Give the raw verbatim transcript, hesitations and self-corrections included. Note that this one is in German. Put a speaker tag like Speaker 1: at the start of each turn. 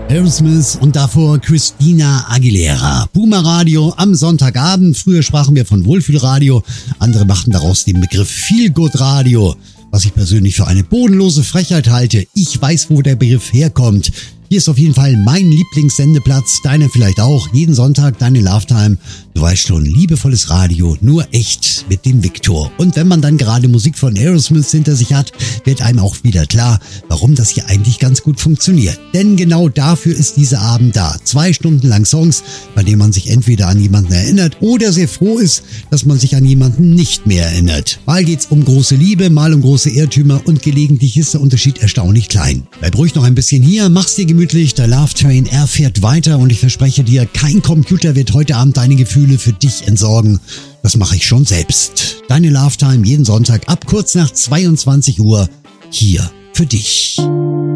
Speaker 1: Aerosmith und davor Christina Aguilera. Puma Radio am Sonntagabend. Früher sprachen wir von Wohlfühlradio. Andere machten daraus den Begriff Feelgood Radio, was ich persönlich für eine bodenlose Frechheit halte. Ich weiß, wo der Begriff herkommt. Hier ist auf jeden Fall mein Lieblingssendeplatz, deiner vielleicht auch. Jeden Sonntag deine Lovetime. Du weißt schon, liebevolles Radio, nur echt mit dem Viktor. Und wenn man dann gerade Musik von Aerosmith hinter sich hat, wird einem auch wieder klar, warum das hier eigentlich ganz gut funktioniert. Denn genau dafür ist dieser Abend da. Zwei Stunden lang Songs, bei denen man sich entweder an jemanden erinnert oder sehr froh ist, dass man sich an jemanden nicht mehr erinnert. Mal geht's um große Liebe, mal um große Irrtümer und gelegentlich ist der Unterschied erstaunlich klein. Bleib ruhig noch ein bisschen hier, mach's dir gemütlich, der Love Train, er fährt weiter und ich verspreche dir, kein Computer wird heute Abend deine Gefühle für dich entsorgen. Das mache ich schon selbst. Deine Lovetime jeden Sonntag ab kurz nach zweiundzwanzig Uhr hier für dich.